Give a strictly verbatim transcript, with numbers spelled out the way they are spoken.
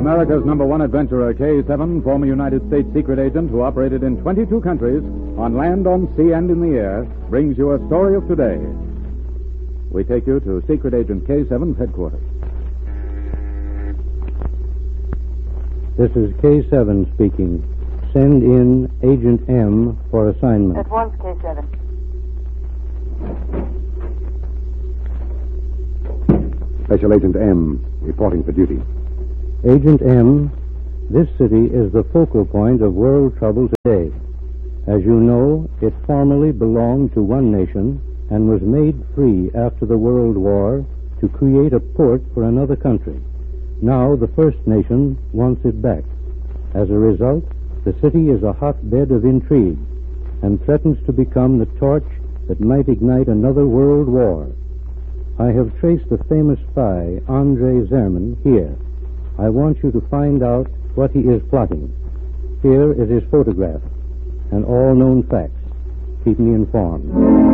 America's number one adventurer, K seven, former United States secret agent who operated in twenty-two countries, on land, on sea, and in the air, brings you a story of today. We take you to Secret Agent K seven's headquarters. This is K seven speaking. Send in Agent M for assignment. At once, K seven. Special Agent M, reporting for duty. Agent M, this city is the focal point of world trouble today. As you know, it formerly belonged to one nation and was made free after the World War to create a port for another country. Now the First Nation wants it back. As a result, the city is a hotbed of intrigue and threatens to become the torch that might ignite another world war. I have traced the famous spy, Andre Zerman, here. I want you to find out what he is plotting. Here is his photograph and all known facts. Keep me informed.